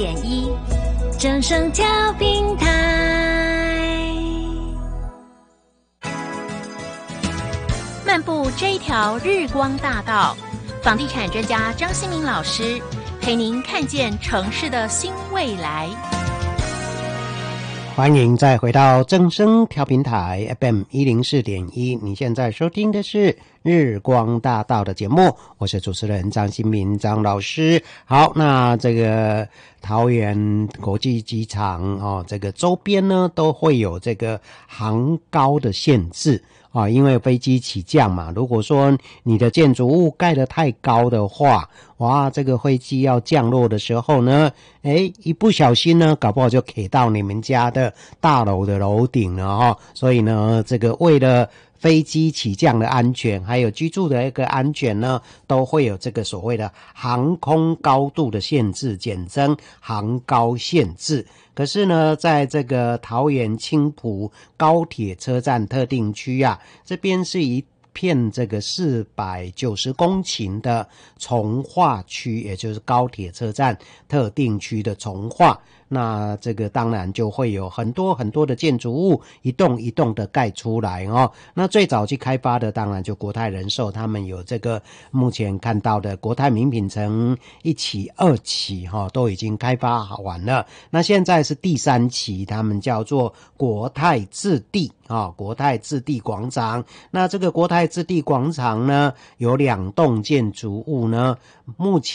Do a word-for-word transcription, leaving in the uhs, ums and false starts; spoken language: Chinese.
点一，正声调频台。漫步这一条日光大道，房地产专家张新民老师陪您看见城市的新未来。 欢迎再回到正声调频台 F M 一零四点一，你现在收听的是日光大道的节目，我是主持人张新民张老师。好，那这个桃园国际机场哦，这个周边呢都会有这个航高的限制啊，因为飞机起降嘛，如果说你的建筑物盖得太高的话，哇，这个飞机要降落的时候呢，诶，一不小心呢，搞不好就 K 到你们家的大楼的楼顶了哈。所以呢，这个为了飞机起降的安全，还有居住的一个安全呢，都会有这个所谓的航空高度的限制，简称航高限制。可是呢，在这个桃园青埔高铁车站特定区啊，这边是一片这个四百九十公顷的从化区，也就是高铁车站特定区的从化。那这个当然就会有很多很多的建筑物一栋一栋的盖出来哦。那最早去开发的当然就国泰人寿，他们有这个目前看到的国泰名品城一期二期哈、哦、都已经开发完了。那现在是第三期，他们叫做国泰置地啊、哦，国泰置地广场。那这个国泰置地广场呢，有两栋建筑物呢，目前